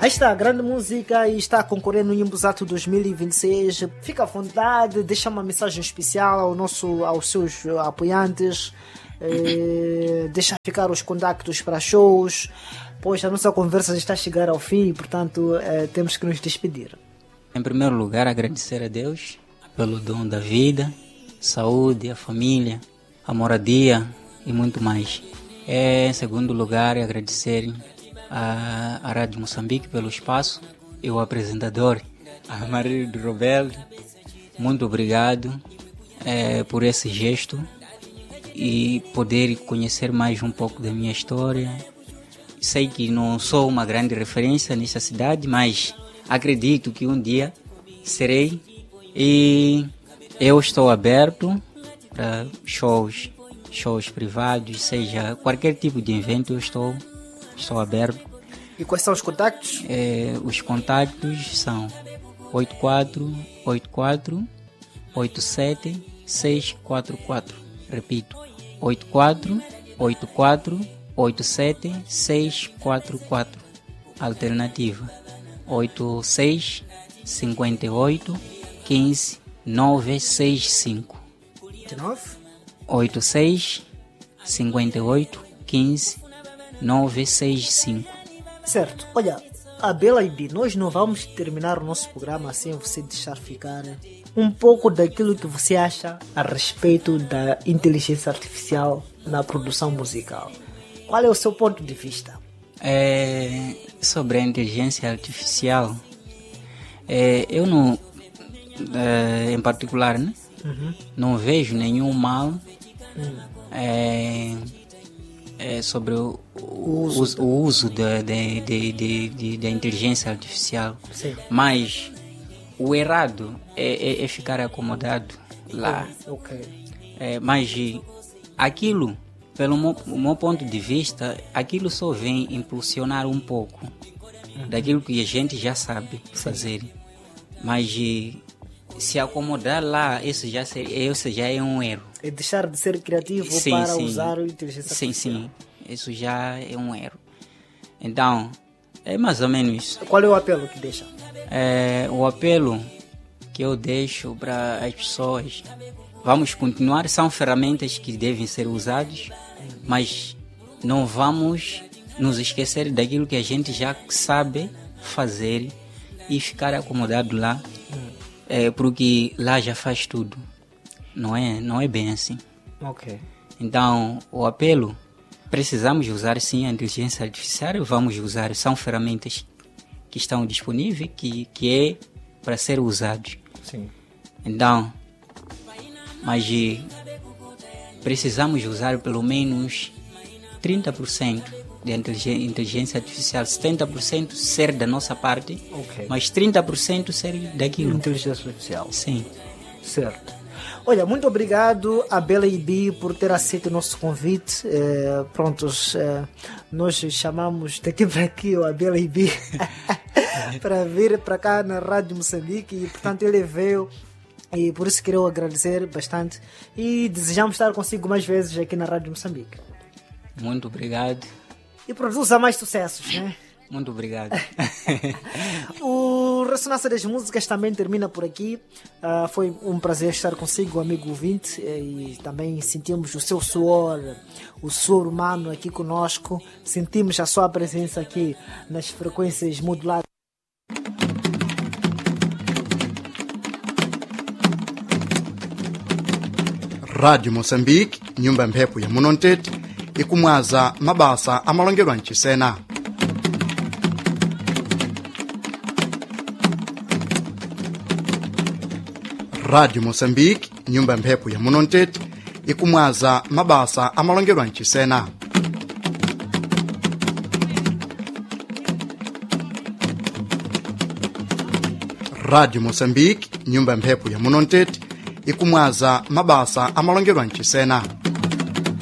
Aí está a grande música e está a concorrer no Imbuzato 2026. Fica à vontade, deixa uma mensagem especial aos seus apoiantes. Deixa ficar os contactos para shows, pois a nossa conversa já está a chegar ao fim e, portanto, temos que nos despedir. Em primeiro lugar, agradecer a Deus pelo dom da vida, saúde, a família, a moradia e muito mais. Em segundo lugar, agradecer a Rádio Moçambique pelo espaço e o apresentador, a Maria do Roberto. Muito obrigado por esse gesto e poder conhecer mais um pouco da minha história. Sei que não sou uma grande referência nessa cidade, mas acredito que um dia serei, e eu estou aberto para shows privados, seja qualquer tipo de evento, eu estou aberto. E quais são os contactos? Os contactos são 8484 87644. Repito, 8484 87644. Alternativa 8658 15 965. 86 58 15 965. Certo. Olha, Abel Ibi, nós não vamos terminar o nosso programa sem você deixar ficar um pouco daquilo que você acha a respeito da inteligência artificial na produção musical. Qual é o seu ponto de vista? Sobre a inteligência artificial, eu não, em particular, né? Não vejo nenhum mal sobre o uso da inteligência artificial. Sim. Mas o errado é ficar acomodado lá. Okay. Mas aquilo, pelo meu ponto de vista, aquilo só vem impulsionar um pouco daquilo que a gente já sabe fazer. Mas se acomodar lá, isso já é um erro. É deixar de ser criativo para usar a inteligência artificial. Sim, isso já é um erro. Então, é mais ou menos isso. Qual é o apelo que deixa? O apelo que eu deixo para as pessoas, vamos continuar, são ferramentas que devem ser usadas, mas não vamos nos esquecer daquilo que a gente já sabe fazer e ficar acomodado lá, porque lá já faz tudo. Não é bem assim. Ok. Então, o apelo, precisamos usar sim a inteligência artificial, vamos usar, são ferramentas que estão disponíveis, que é para ser usados. Sim. Então, mas precisamos usar pelo menos 30% de inteligência artificial, 70% ser da nossa parte, mas 30% ser daquilo. Inteligência artificial. Sim. Certo. Olha, muito obrigado a Bela Ibi por ter aceito o nosso convite. Nós chamamos daqui para aqui o Abel Ibi para vir para cá na Rádio Moçambique e, portanto, ele veio e por isso quero agradecer bastante e desejamos estar consigo mais vezes aqui na Rádio Moçambique. Muito obrigado. E produza mais sucessos, né? Muito obrigado. O Ressonância das Músicas também termina por aqui. Foi um prazer estar consigo, amigo ouvinte, e também sentimos o seu suor, o suor humano aqui conosco. Sentimos a sua presença aqui nas frequências moduladas. Rádio Moçambique, nyumba mphepo ya Munontete, ikumwaza mabasa amalongerwa ncisena. Rádio Moçambique, nyumba mphepo ya Munontete, ikumwaza mabasa amalongerwa ncisena. Rádio Moçambique, nyumba mphepo ya Munontete, ikumwaza mabasa amalongerwa ncisena.